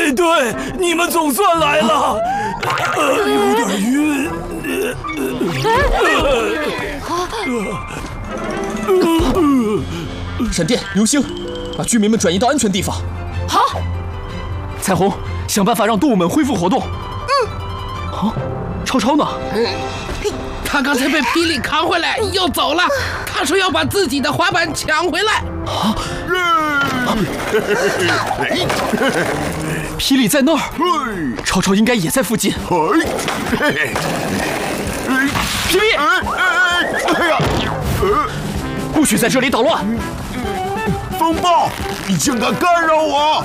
对，你们总算来了，有点晕。 闪电、流星，把居民们转移到安全地方。 好。 彩虹，想办法让动物们恢复活动。啊，超超呢？ 他刚才被霹雳扛回来，又走了。他说要把自己的滑板抢回来。 啊！霹雳在那儿，超超应该也在附近。霹雳！不许在这里捣乱！ 风暴，你竟敢干扰我！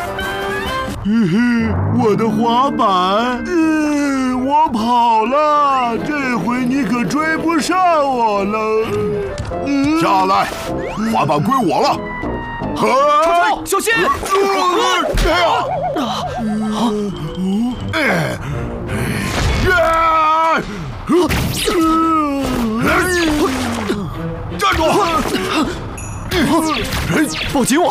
我的滑板，我跑了，这回你可追不上我了。下来，滑板归我了。 超超，小心！ 站住！ 抱紧我！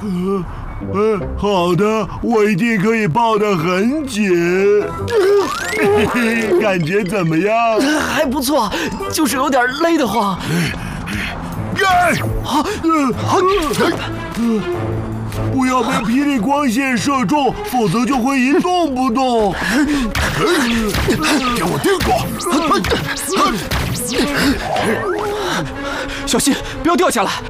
好的，我一定可以抱得很紧。感觉怎么样？ 还不错，就是有点勒得慌。 不要被霹雳光线射中，否则就会一动不动。给我定住！ 小心，不要掉下来。